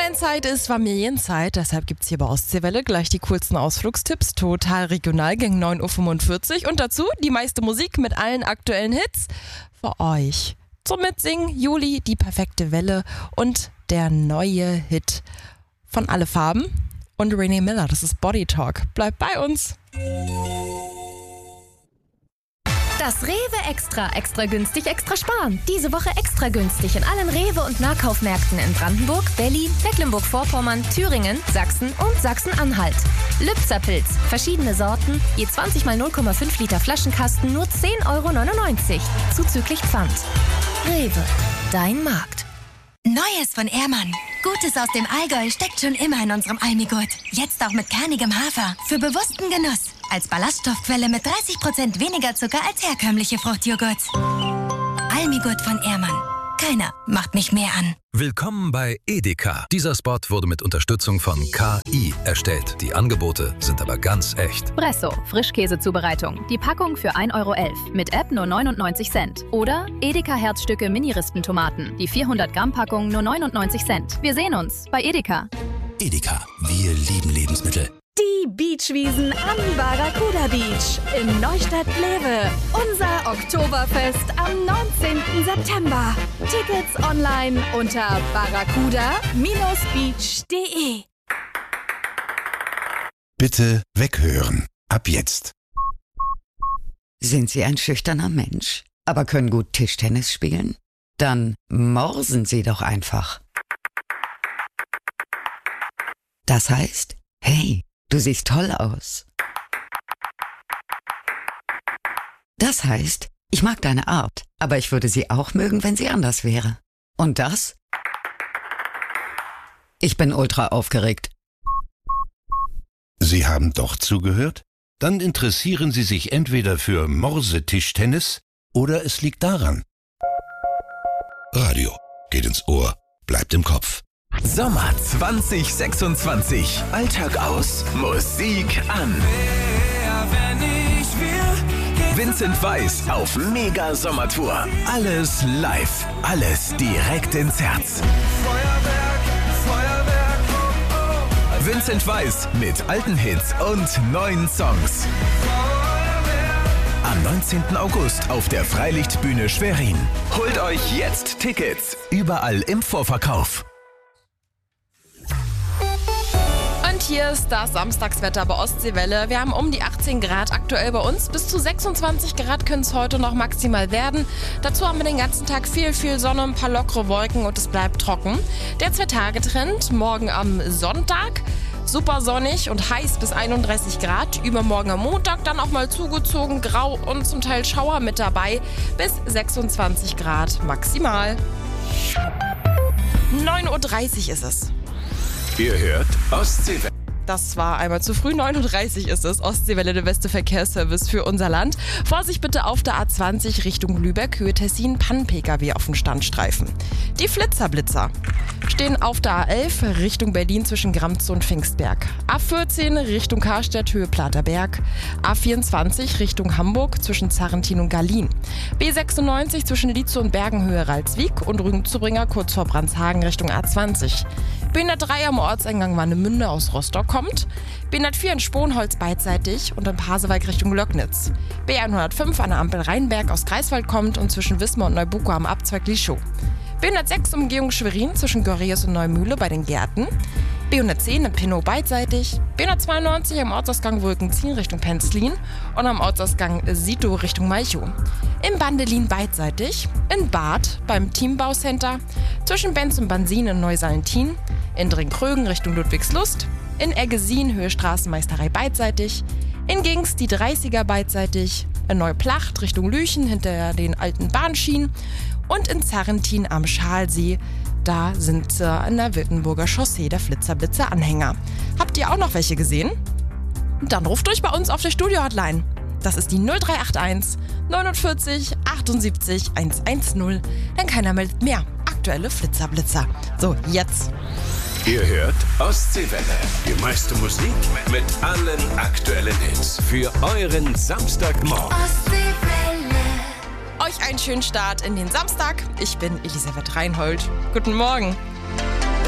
Wochenendzeit ist Familienzeit, deshalb gibt's hier bei Ostseewelle gleich die coolsten Ausflugstipps, total regional gegen 9.45 Uhr und dazu die meiste Musik mit allen aktuellen Hits für euch. Zum Mitsingen Juli, die perfekte Welle und der neue Hit von Alle Farben und René Miller, das ist Body Talk. Bleibt bei uns. Das Rewe Extra günstig, extra sparen. Diese Woche extra günstig in allen Rewe- und Nahkaufmärkten in Brandenburg, Berlin, Mecklenburg-Vorpommern, Thüringen, Sachsen und Sachsen-Anhalt. Lübzer-Pilz, verschiedene Sorten, je 20 mal 0,5 Liter Flaschenkasten, nur 10,99 €, zuzüglich Pfand. Rewe, dein Markt. Neues von Ehrmann. Gutes aus dem Allgäu steckt schon immer in unserem Almigurt. Jetzt auch mit kernigem Hafer. Für bewussten Genuss. Als Ballaststoffquelle mit 30% weniger Zucker als herkömmliche Fruchtjoghurts. Almigurt von Ehrmann. Keiner macht mich mehr an. Willkommen bei Edeka. Dieser Spot wurde mit Unterstützung von KI erstellt. Die Angebote sind aber ganz echt. Bresso, Frischkäsezubereitung. Die Packung für 1,11 € mit App nur 99 Cent. Oder Edeka Herzstücke Mini-Rispentomaten. Die 400 Gramm Packung nur 99 Cent. Wir sehen uns bei Edeka. Edeka, wir lieben Lebensmittel. Die Beachwiesen am Barracuda Beach in Neustadt-Glewe. Unser Oktoberfest am 19. September. Tickets online unter barracuda-beach.de. Bitte weghören. Ab jetzt. Sind Sie ein schüchterner Mensch, aber können gut Tischtennis spielen? Dann morsen Sie doch einfach. Das heißt, hey, du siehst toll aus. Das heißt, ich mag deine Art, aber ich würde sie auch mögen, wenn sie anders wäre. Und das? Ich bin ultra aufgeregt. Sie haben doch zugehört? Dann interessieren Sie sich entweder für Morsetischtennis oder es liegt daran. Radio geht ins Ohr, bleibt im Kopf. Sommer 2026. Alltag aus, Musik an. Vincent Weiss auf Mega-Sommertour. Alles live, alles direkt ins Herz. Vincent Weiss mit alten Hits und neuen Songs. Am 19. August auf der Freilichtbühne Schwerin. Holt euch jetzt Tickets. Überall im Vorverkauf. Und hier ist das Samstagswetter bei Ostseewelle. Wir haben um die 18 Grad aktuell bei uns. Bis zu 26 Grad können es heute noch maximal werden. Dazu haben wir den ganzen Tag viel Sonne, ein paar lockere Wolken und es bleibt trocken. Der 2-Tage-Trend morgen am Sonntag. Super sonnig und heiß bis 31 Grad. Übermorgen am Montag dann auch mal zugezogen, grau und zum Teil Schauer mit dabei. Bis 26 Grad maximal. 9.30 Uhr ist es. Ihr hört Ostseewelle. Das war einmal zu früh, 9.30 Uhr ist es. Ostseewelle, der beste Verkehrsservice für unser Land. Vorsicht bitte auf der A20 Richtung Lübeck, Höhe Tessin, Pannen-Pkw auf dem Standstreifen. Die Flitzer stehen auf der A11 Richtung Berlin zwischen Gramtze und Pfingstberg. A14 Richtung Karstedt, Höhe Platerberg. A24 Richtung Hamburg zwischen Zarrentin und Garlin. B96 zwischen Lietzow und Bergen, Höhe Ralswiek und Rügen-Zubringer kurz vor Brandshagen Richtung A20. B103 am Ortseingang Warnemünde aus Rostock kommt. B104 in Sponholz beidseitig und in Pasewalk Richtung Löcknitz. B105 an der Ampel Rheinberg aus Greifswald kommt und zwischen Wismar und Neubuko am Abzweig Lischow. B106 Umgehung Schwerin zwischen Görius und Neumühle bei den Gärten. B110 in Pinnow beidseitig. B192 am Ortsausgang Wolkenzien Richtung Penzlin und am Ortsausgang Sito Richtung Malchow. In Bandelin beidseitig. In Bad beim Teambauscenter. Zwischen Benz und Bansin in Neusalentin. In Drinkrögen Richtung Ludwigslust. In Eggesin Höhe Straßenmeisterei beidseitig. In Gings die 30er beidseitig. In Neuplacht Richtung Lüchen hinter den alten Bahnschienen. Und in Zarrentin am Schalsee, da sind an der Wiltenburger Chaussee der Flitzer-Blitzer-Anhänger. Habt ihr auch noch welche gesehen? Dann ruft durch bei uns auf der Studio-Hotline. Das ist die 0381 49 78 110. Denn keiner meldet mehr. Aktuelle Flitzer-Blitzer. So, jetzt. Ihr hört Ostseewelle. Die meiste Musik mit allen aktuellen Hits. Für euren Samstagmorgen. Euch einen schönen Start in den Samstag. Ich bin Elisabeth Reinhold. Guten Morgen.